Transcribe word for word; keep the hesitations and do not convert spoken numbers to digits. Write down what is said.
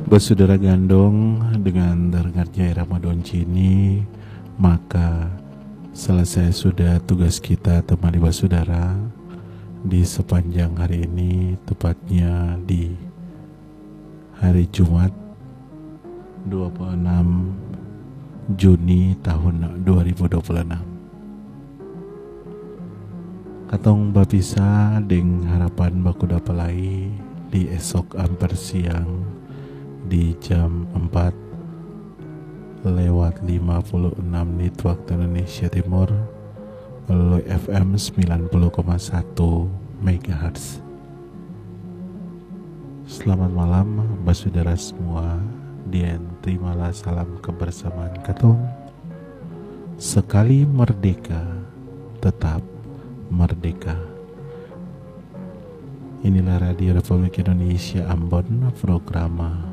Bersaudara gandong dengan dengarnya Ramadan Cini, maka selesai sudah tugas kita temani bersaudara di sepanjang hari ini, tepatnya di hari Jumat dua puluh enam Juni tahun dua ribu dua puluh enam. Katong bapisa deng harapan baku dapalai di esok amper siang di jam empat lewat lima puluh enam menit waktu Indonesia Timur melalui F M sembilan puluh koma satu megahertz. Selamat malam bersaudara semua, dan terimalah salam kebersamaan katong. Sekali merdeka, tetap merdeka. Inilah Radio Republik Indonesia Ambon, program